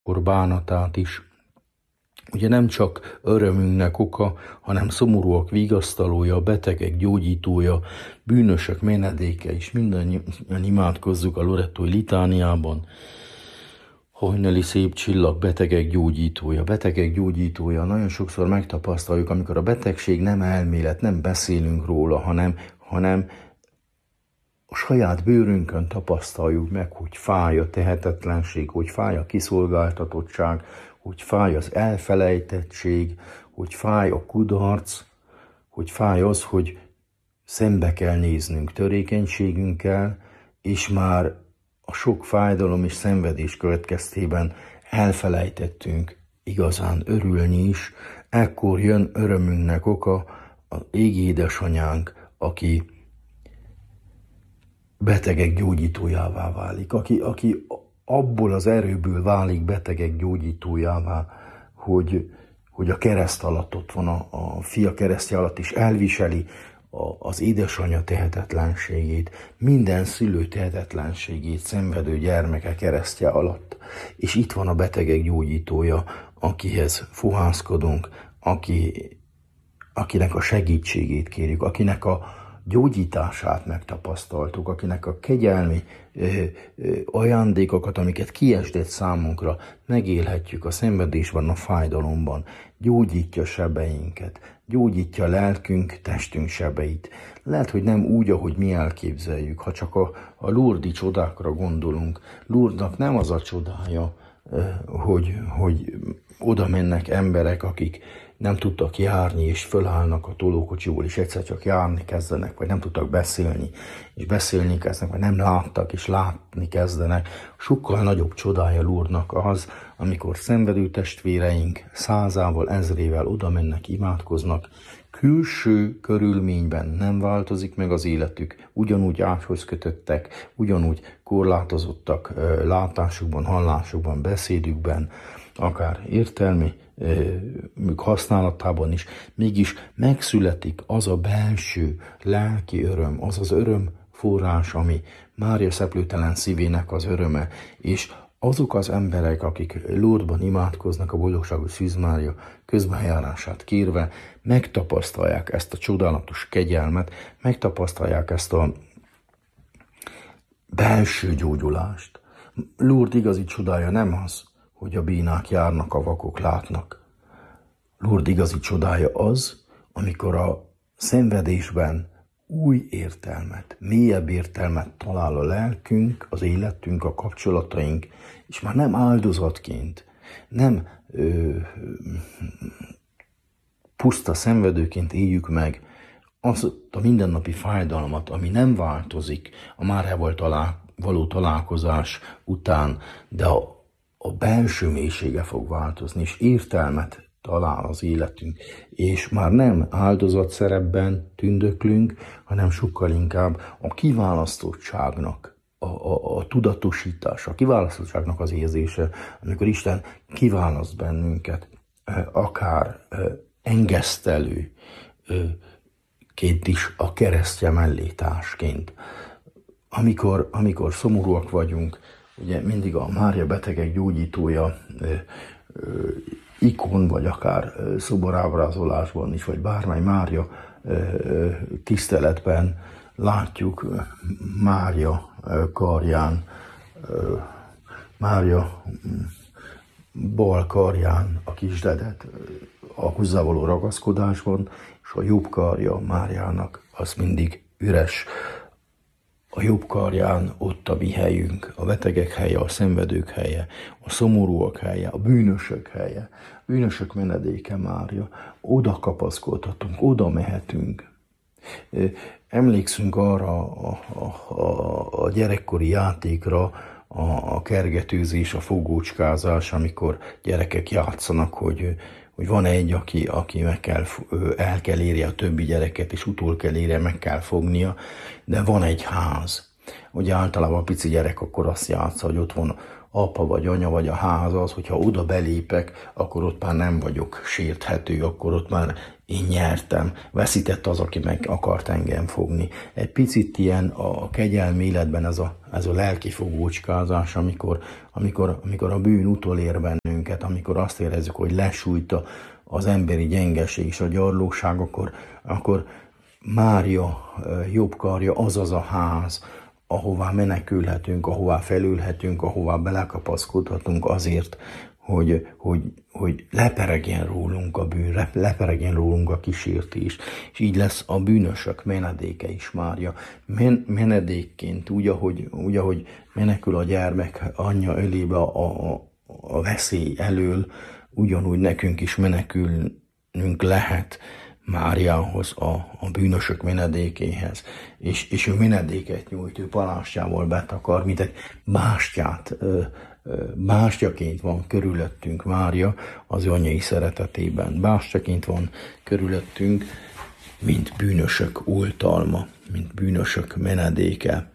bánatát is. Ugye nem csak örömünknek oka, hanem szomorúak vigasztalója, betegek gyógyítója, bűnösök menedéke is. Mindannyian imádkozzuk a lorettói litániában. Hajnali szép csillag, betegek gyógyítója. Betegek gyógyítója. Nagyon sokszor megtapasztaljuk, amikor a betegség nem elmélet, nem beszélünk róla, hanem a saját bőrünkön tapasztaljuk meg, hogy fáj a tehetetlenség, hogy fáj a kiszolgáltatottság, hogy fáj az elfelejtettség, hogy fáj a kudarc, hogy fáj az, hogy szembe kell néznünk törékenységünkkel, és már a sok fájdalom és szenvedés következtében elfelejtettünk igazán örülni is. Ekkor jön örömünknek oka az égi édesanyánk, aki betegek gyógyítójává válik, aki abból az erőből válik betegek gyógyítójává, hogy a kereszt alatt ott van, a fia keresztje alatt is elviseli az édesanyja tehetetlenségét, minden szülő tehetetlenségét szenvedő gyermeke keresztje alatt. És itt van a betegek gyógyítója, akihez fohászkodunk, akinek a segítségét kérjük, akinek a gyógyítását megtapasztaltuk, akinek a kegyelmi ajándékokat, amiket kiesdett számunkra, megélhetjük a szenvedésben, a fájdalomban. Gyógyítja sebeinket, gyógyítja lelkünk, testünk sebeit. Lehet, hogy nem úgy, ahogy mi elképzeljük, ha csak a lurdi csodákra gondolunk. Lourdesnak nem az a csodája, hogy oda mennek emberek, akik nem tudtak járni, és fölállnak a tolókocsiból, és egyszer csak járni kezdenek, vagy nem tudtak beszélni, és beszélni kezdenek, vagy nem láttak, és látni kezdenek. Sokkal nagyobb csodája Lourdesnak az, amikor szenvedő testvéreink 100-ával, 1000-ével oda mennek, imádkoznak, külső körülményben nem változik meg az életük, ugyanúgy ágyhoz kötöttek, ugyanúgy korlátozottak látásukban, hallásukban, beszédükben, akár értelmi használatában is, mégis megszületik az a belső lelki öröm, az az öröm forrás, ami Mária szeplőtelen szívének az öröme, és azok az emberek, akik Lourdesban imádkoznak a boldogságos Szűz Mária közbenjárását kérve, megtapasztalják ezt a csodálatos kegyelmet, megtapasztalják ezt a belső gyógyulást. Lourdes igazi csodája nem az, hogy a bénák járnak, a vakok látnak. Lourdes igazi csodája az, amikor a szenvedésben új értelmet, mélyebb értelmet talál a lelkünk, az életünk, a kapcsolataink, és már nem áldozatként, nem puszta szenvedőként éljük meg azt a mindennapi fájdalmat, ami nem változik a Máriával való találkozás után, de a belső mélysége fog változni, és értelmet talál az életünk, és már nem áldozatszerepben tündöklünk, hanem sokkal inkább a kiválasztottságnak a tudatosítása, a kiválasztottságnak az érzése, amikor Isten kiválaszt bennünket, akár engesztelőként is a keresztje mellé társként. Amikor szomorúak vagyunk, ugye mindig a Mária betegek gyógyítója ikon, vagy akár szoborábrázolásban is, vagy bármely Mária tiszteletben látjuk Mária karján, Mária bal karján a kisdedet a hozzávaló ragaszkodásban, és a jobb karja Máriának az mindig üres. A jobb karján ott a mi helyünk, a betegek helye, a szenvedők helye, a szomorúak helye, a bűnösök helye, a bűnösök menedéke Mária. Oda kapaszkodhatunk, oda mehetünk. Emlékszünk arra a gyerekkori játékra, a kergetőzés, a fogócskázás, amikor gyerekek játszanak, hogy van egy, aki el kell érje a többi gyereket, és utol kell érje, meg kell fognia, de van egy ház. Ugye általában a pici gyerek akkor azt játsza, hogy ott van apa vagy anya vagy a ház az, hogyha oda belépek, akkor ott már nem vagyok sérthető, akkor ott már én nyertem, veszített az, aki meg akart engem fogni. Egy picit ilyen a kegyelmi életben ez a lelki fogócskázás, amikor a bűn utolér bennünket, amikor azt érezzük, hogy lesújta az emberi gyengeség és a gyarlóság, akkor Mária jobb karja az a ház, ahová menekülhetünk, ahová felülhetünk, ahová belekapaszkodhatunk azért, hogy leperegjen rólunk a bűn, leperegjen rólunk a kísértés. És így lesz a bűnösök menedéke is Mária. Menedékként, úgy, ahogy menekül a gyermek anyja ölébe a veszély elől, ugyanúgy nekünk is menekülnünk lehet Máriához, a bűnösök menedékéhez. És ő menedéket nyújt, ő palástjával betakar, mint egy bástyaként van körülöttünk Mária az anyai szeretetében. Bástyaként van körülöttünk, mint bűnösök oltalma, mint bűnösök menedéke,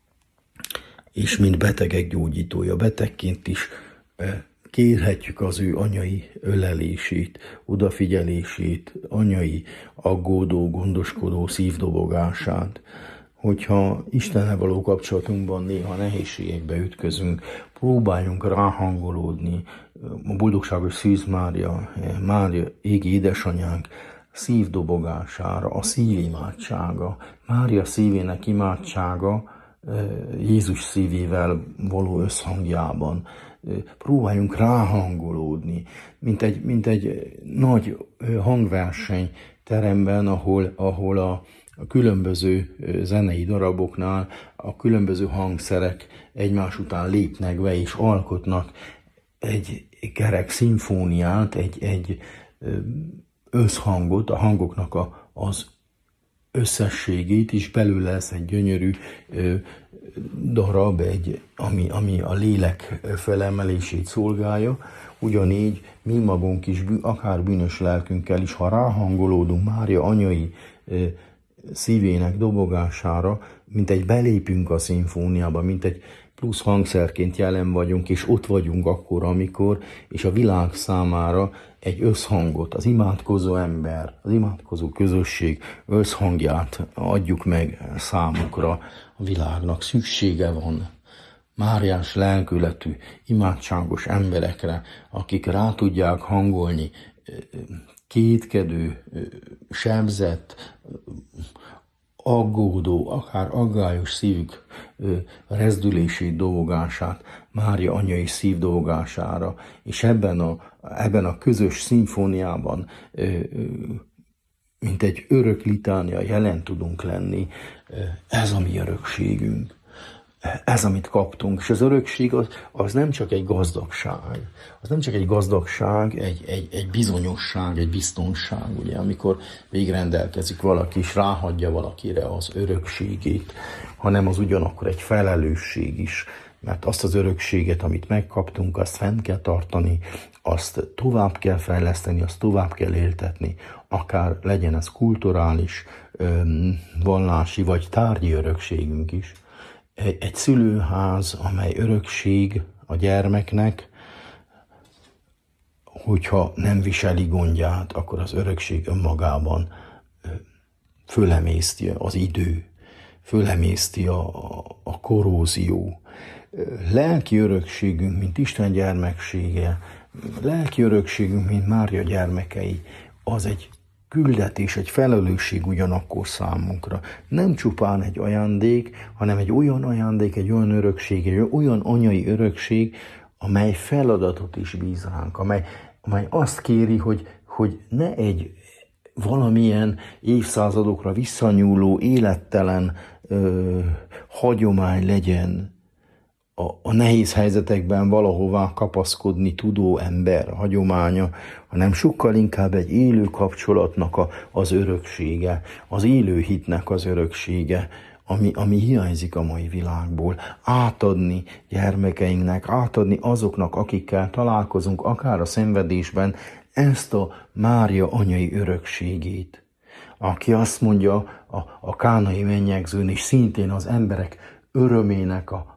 és mint betegek gyógyítója. Betegként is kérhetjük az ő anyai ölelését, odafigyelését, anyai aggódó, gondoskodó szívdobogását. Hogyha Istennel való kapcsolatunkban néha nehézségekbe ütközünk, próbáljunk ráhangolódni a boldogságos Szűz Mária égi édesanyánk szívdobogására, a szívimádsága, Mária szívének imádsága Jézus szívével való összhangjában. Próbáljunk ráhangolódni, mint egy nagy hangverseny teremben, ahol a különböző zenei daraboknál a különböző hangszerek egymás után lépnek be és alkotnak egy kerek szimfóniát, egy összhangot, a hangoknak az összességét is, belőle lesz egy gyönyörű darab, ami a lélek felemelését szolgálja. Ugyanígy mi magunk is, akár bűnös lelkünkkel is, ha ráhangolódunk Mária anyai szívének dobogására, mint egy belépünk a szimfóniába, mint egy plusz hangszerként jelen vagyunk, és ott vagyunk akkor, amikor, és a világ számára egy összhangot, az imádkozó ember, az imádkozó közösség összhangját adjuk meg számukra. A világnak szüksége van máriás lelkületű, imádságos emberekre, akik rá tudják hangolni kétkedő, sebzett, aggódó, akár aggályos szívük rezdülését, dobogását Mária anyai szívdobogására, és ebben a közös szimfóniában mint egy örök litánia jelen tudunk lenni. Ez a mi örökségünk. Ez, amit kaptunk. És az örökség az nem csak egy gazdagság. Az nem csak egy gazdagság, egy bizonyosság, egy biztonság, ugye, amikor végrendelkezik valaki, és ráhagyja valakire az örökségét, hanem az ugyanakkor egy felelősség is. Mert azt az örökséget, amit megkaptunk, azt fent kell tartani, azt tovább kell fejleszteni, azt tovább kell éltetni, akár legyen ez kulturális, vallási vagy tárgyi örökségünk is. Egy szülőház, amely örökség a gyermeknek, hogyha nem viseli gondját, akkor az örökség önmagában fölemészti az idő, fölemészti a korrózió. Lelki örökségünk, mint Isten gyermeksége, lelki örökségünk, mint Mária gyermekei, az egy küldetés, egy felelősség ugyanakkor számunkra. Nem csupán egy ajándék, hanem egy olyan ajándék, egy olyan örökség, egy olyan anyai örökség, amely feladatot is bíz ránk, amely azt kéri, hogy ne egy valamilyen évszázadokra visszanyúló, élettelen hagyomány legyen, a nehéz helyzetekben valahová kapaszkodni tudó ember hagyománya, hanem sokkal inkább egy élő kapcsolatnak az öröksége, az élő hitnek az öröksége, ami hiányzik a mai világból. Átadni gyermekeinknek, átadni azoknak, akikkel találkozunk, akár a szenvedésben, ezt a Mária anyai örökségét. Aki azt mondja a kánai mennyegzőn, és szintén az emberek örömének a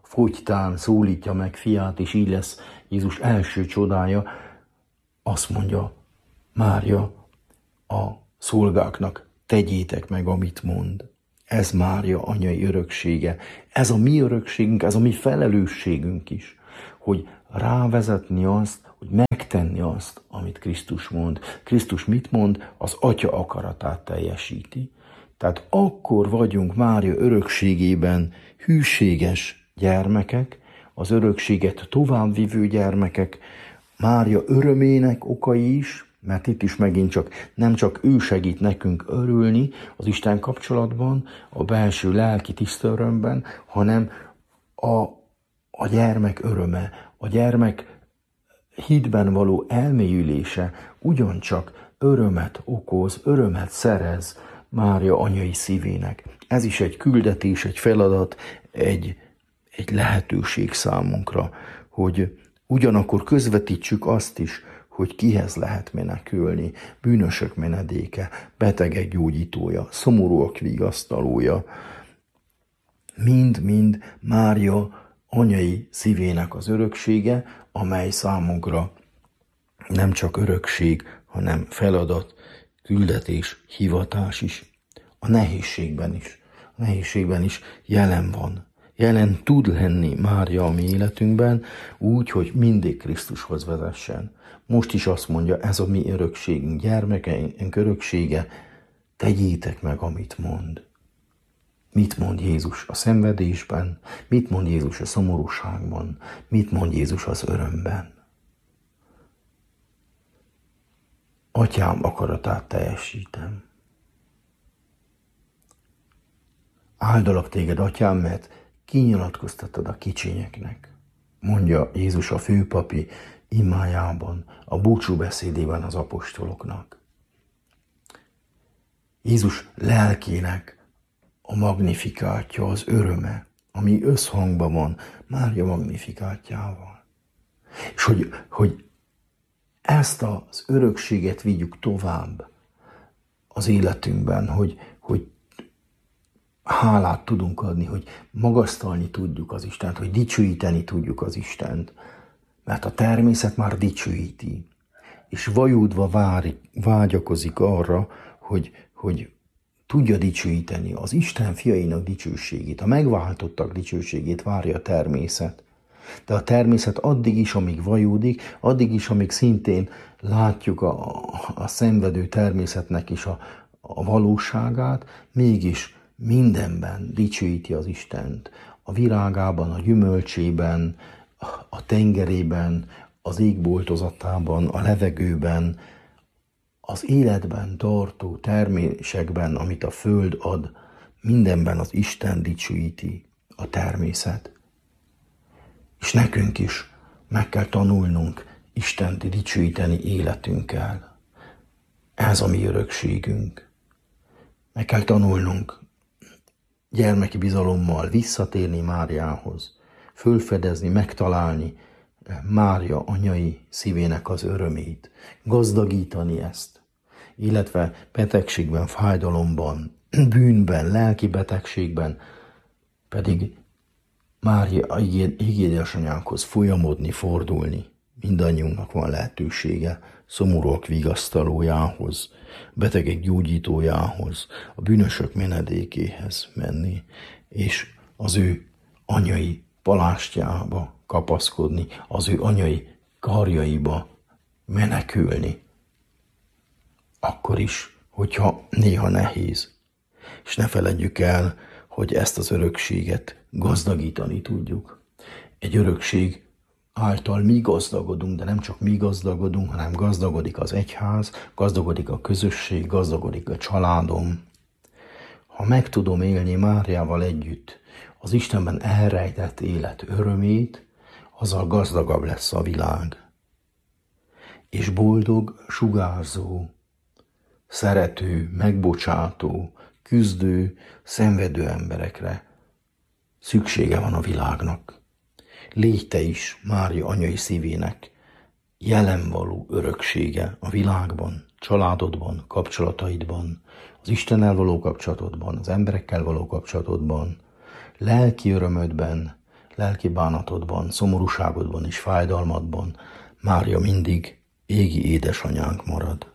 fogytán szólítja meg fiát, és így lesz Jézus első csodája. Azt mondja Mária a szolgáknak, tegyétek meg, amit mond. Ez Mária anyai öröksége. Ez a mi örökségünk, ez a mi felelősségünk is, hogy rávezetni azt, hogy megtenni azt, amit Krisztus mond. Krisztus mit mond? Az Atya akaratát teljesíti. Tehát akkor vagyunk Mária örökségében hűséges gyermekek, az örökséget továbbvivő gyermekek, Mária örömének okai is, mert itt is megint nem csak ő segít nekünk örülni az Isten kapcsolatban, a belső lelki tiszta örömben, hanem a gyermek öröme, a gyermek hitben való elmélyülése ugyancsak örömet okoz, örömet szerez Mária anyai szívének. Ez is egy küldetés, egy feladat, egy lehetőség számunkra, hogy ugyanakkor közvetítsük azt is, hogy kihez lehet menekülni, bűnösök menedéke, betegek gyógyítója, szomorúak vigasztalója. Mind-mind Mária anyai szívének az öröksége, amely számunkra nem csak örökség, hanem feladat, küldetés, hivatás is. A nehézségben is jelen van. Jelen tud lenni Mária a mi életünkben úgy, hogy mindig Krisztushoz vezessen. Most is azt mondja, ez a mi örökségünk, gyermekeink öröksége, tegyétek meg, amit mond. Mit mond Jézus a szenvedésben? Mit mond Jézus a szomorúságban? Mit mond Jézus az örömben? Atyám akaratát teljesítem. Áldalak téged, Atyám, mert kinyilatkoztatod a kicsinyeknek, mondja Jézus a főpapi imájában, a búcsúbeszédében az apostoloknak. Jézus lelkének a magnifikátja, az öröme, ami összhangban van Mária magnifikátjával. És hogy ezt az örökséget vigyük tovább az életünkben, hogy hálát tudunk adni, hogy magasztalni tudjuk az Istent, hogy dicsőíteni tudjuk az Istent, mert a természet már dicsőíti, és vajúdva vágyakozik arra, hogy tudja dicsőíteni az Isten fiainak dicsőségét, a megváltottak dicsőségét várja a természet. De a természet addig is, amíg vajúdik, addig is, amíg szintén látjuk a szenvedő természetnek is a valóságát, mégis mindenben dicsőíti az Istent. A virágában, a gyümölcsében, a tengerében, az égboltozatában, a levegőben, az életben tartó termésekben, amit a föld ad, mindenben az Isten dicsőíti a természet. És nekünk is meg kell tanulnunk Istent dicsőíteni életünkkel. Ez a mi örökségünk. Meg kell tanulnunk gyermeki bizalommal visszatérni Máriához, fölfedezni, megtalálni Mária anyai szívének az örömét, gazdagítani ezt, illetve betegségben, fájdalomban, bűnben, lelki betegségben pedig Mária édesanyánkhoz folyamodni, fordulni. Mindannyiunknak van lehetősége szomorúak vigasztalójához, betegek gyógyítójához, a bűnösök menedékéhez menni, és az ő anyai palástjába kapaszkodni, az ő anyai karjaiba menekülni. Akkor is, hogyha néha nehéz. És ne feledjük el, hogy ezt az örökséget gazdagítani tudjuk. Egy örökség által mi gazdagodunk, de nem csak mi gazdagodunk, hanem gazdagodik az egyház, gazdagodik a közösség, gazdagodik a családom. Ha meg tudom élni Máriával együtt az Istenben elrejtett élet örömét, azzal gazdagabb lesz a világ. És boldog, sugárzó, szerető, megbocsátó, küzdő, szenvedő emberekre szüksége van a világnak. Légy te is Mária anyai szívének jelenvaló öröksége a világban, családodban, kapcsolataidban, az Istennel való kapcsolatodban, az emberekkel való kapcsolatodban, lelki örömödben, lelki bánatodban, szomorúságodban és fájdalmadban Mária mindig égi édesanyánk marad.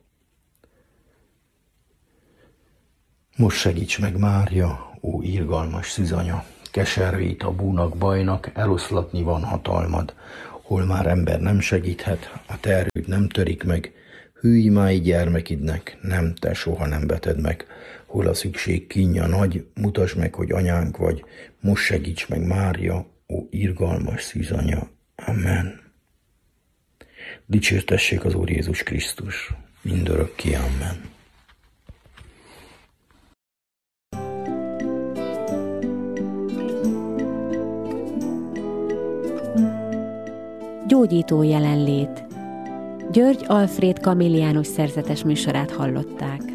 Most segíts meg, Mária, ó irgalmas szűzanya, keservét a búnak bajnak, eloszlatni van hatalmad, hol már ember nem segíthet, a te erőd nem törik meg, hű imái gyermekidnek, nem, te soha nem veted meg, hol a szükség kínja nagy, mutasd meg, hogy anyánk vagy, most segíts meg, Mária, ó irgalmas szűzanya. Amen. Dicsértessék az Úr Jézus Krisztus, mindörökké. Amen. Gyógyító jelenlét. György Alfréd kamilliánus szerzetes műsorát hallották.